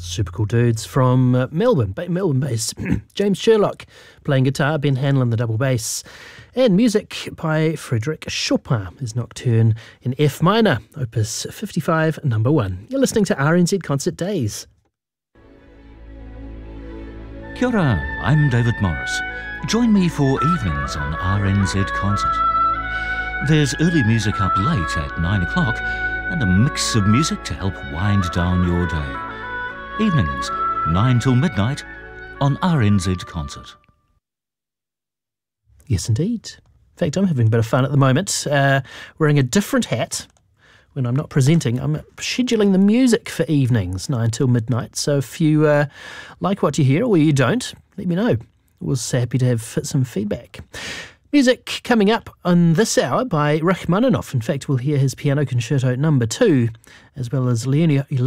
Super cool dudes from Melbourne-based James Sherlock playing guitar, Ben Hanlon the double bass, and music by Frédéric Chopin, his Nocturne in F minor, opus 55, number 1. You're listening to RNZ Concert Days. Kia ora, I'm David Morris. Join me for evenings on RNZ Concert. There's early music up late at 9 o'clock and a mix of music to help wind down your day. Evenings, 9 till midnight on RNZ Concert. Yes, indeed. In fact, I'm having a bit of fun at the moment, wearing a different hat. When I'm not presenting, I'm scheduling the music for evenings, 9 till midnight. So if you like what you hear or you don't, let me know. We're happy to have some feedback. Music coming up on this hour by Rachmaninoff. In fact, we'll hear his Piano Concerto No. 2, as well as Leonio